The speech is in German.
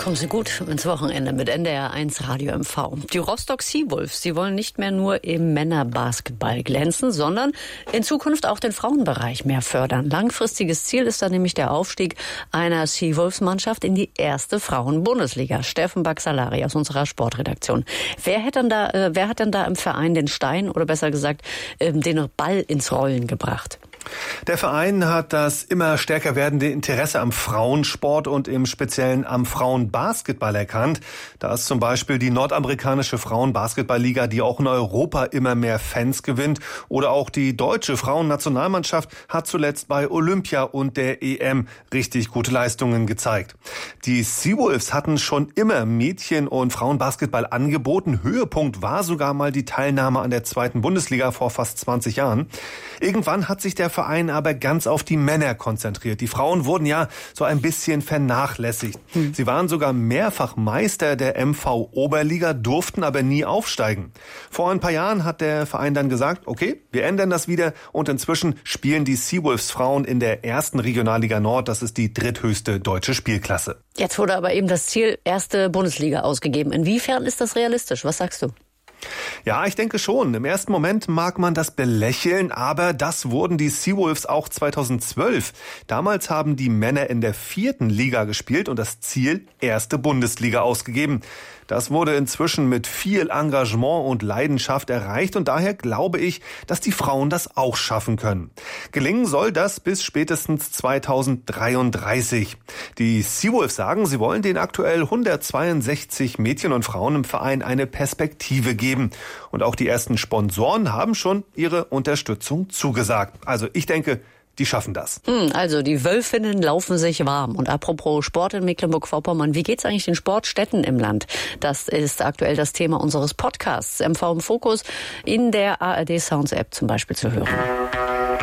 Kommen Sie gut ins Wochenende mit NDR1 Radio MV. Die Rostock Seawolves, die wollen nicht mehr nur im Männerbasketball glänzen, sondern in Zukunft auch den Frauenbereich mehr fördern. Langfristiges Ziel ist da nämlich der Aufstieg einer Seawolves-Mannschaft in die erste Frauen-Bundesliga. Steffen Baxalari aus unserer Sportredaktion. Wer hat denn da im Verein den Stein oder besser gesagt den Ball ins Rollen gebracht? Der Verein hat das immer stärker werdende Interesse am Frauensport und im Speziellen am Frauenbasketball erkannt. Da ist zum Beispiel die nordamerikanische Frauenbasketballliga, die auch in Europa immer mehr Fans gewinnt. Oder auch die deutsche Frauennationalmannschaft hat zuletzt bei Olympia und der EM richtig gute Leistungen gezeigt. Die Seawolves hatten schon immer Mädchen- und Frauenbasketball angeboten. Höhepunkt war sogar mal die Teilnahme an der zweiten Bundesliga vor fast 20 Jahren. Irgendwann hat sich der Verein aber ganz auf die Männer konzentriert. Die Frauen wurden ja so ein bisschen vernachlässigt. Sie waren sogar mehrfach Meister der MV Oberliga, durften aber nie aufsteigen. Vor ein paar Jahren hat der Verein dann gesagt, okay, wir ändern das wieder und inzwischen spielen die Seawolves Frauen in der ersten Regionalliga Nord. Das ist die dritthöchste deutsche Spielklasse. Jetzt wurde aber eben das Ziel erste Bundesliga ausgegeben. Inwiefern ist das realistisch? Was sagst du? Ja, ich denke schon. Im ersten Moment mag man das belächeln, aber das wurden die Seawolves auch 2012. Damals haben die Männer in der 4. Liga gespielt und das Ziel erste Bundesliga ausgegeben. Das wurde inzwischen mit viel Engagement und Leidenschaft erreicht und daher glaube ich, dass die Frauen das auch schaffen können. Gelingen soll das bis spätestens 2033. Die Seawolves sagen, sie wollen den aktuell 162 Mädchen und Frauen im Verein eine Perspektive geben. Und auch die ersten Sponsoren haben schon ihre Unterstützung zugesagt. Also ich denke, die schaffen das. Also die Wölfinnen laufen sich warm. Und apropos Sport in Mecklenburg-Vorpommern, wie geht's eigentlich den Sportstätten im Land? Das ist aktuell das Thema unseres Podcasts. MV im Fokus in der ARD Sounds App zum Beispiel zu hören.